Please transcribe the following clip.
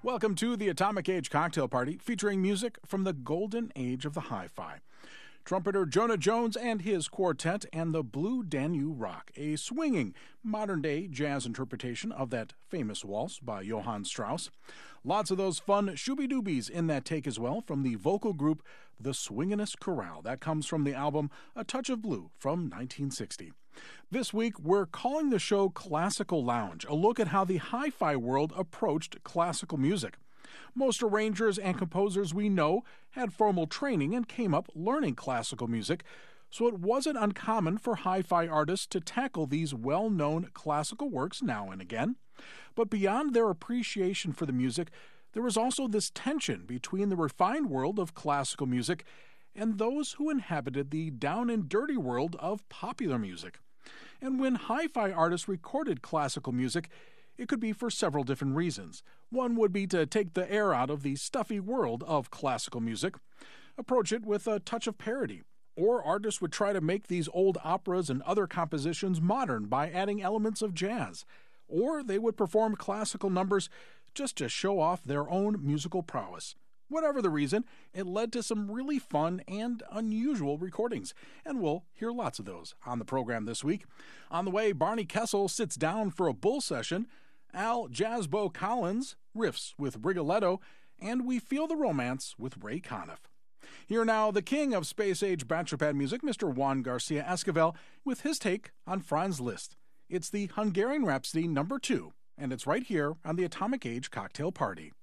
Welcome to the Atomic Age Cocktail Party, featuring music from the golden age of the hi-fi. Trumpeter Jonah Jones and his quartet and the Blue Danube Rock, a swinging, modern-day jazz interpretation of that famous waltz by Johann Strauss. Lots of those fun shooby-doobies in that take as well from the vocal group The Swingin'est Chorale. That comes from the album A Touch of Blue from 1960. This week, we're calling the show Classical Lounge, a look at how the hi-fi world approached classical music. Most arrangers and composers we know had formal training and came up learning classical music, so it wasn't uncommon for hi-fi artists to tackle these well-known classical works now and again. But beyond their appreciation for the music, there was also this tension between the refined world of classical music and those who inhabited the down-and-dirty world of popular music. And when hi-fi artists recorded classical music, it could be for several different reasons. One would be to take the air out of the stuffy world of classical music, approach it with a touch of parody. Or artists would try to make these old operas and other compositions modern by adding elements of jazz. Or they would perform classical numbers just to show off their own musical prowess. Whatever the reason, it led to some really fun and unusual recordings, and we'll hear lots of those on the program this week. On the way, Barney Kessel sits down for a bull session, Al Jazzbo Collins riffs with Rigoletto, and we feel the romance with Ray Conniff. Here now, the king of space-age bachata music, Mr. Juan Garcia Esquivel, with his take on Franz Liszt. It's the Hungarian Rhapsody No. 2, and it's right here on the Atomic Age Cocktail Party.